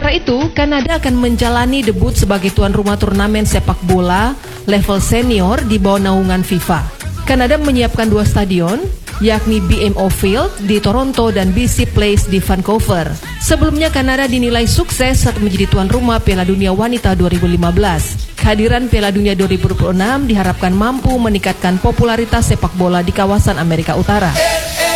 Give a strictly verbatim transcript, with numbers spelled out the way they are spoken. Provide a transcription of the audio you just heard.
Sementara itu, Kanada akan menjalani debut sebagai tuan rumah turnamen sepak bola level senior di bawah naungan FIFA. Kanada menyiapkan dua stadion, yakni B M O Field di Toronto dan B C Place di Vancouver. Sebelumnya Kanada dinilai sukses saat menjadi tuan rumah Piala Dunia Wanita dua ribu lima belas. Kehadiran Piala Dunia dua ribu dua puluh enam diharapkan mampu meningkatkan popularitas sepak bola di kawasan Amerika Utara.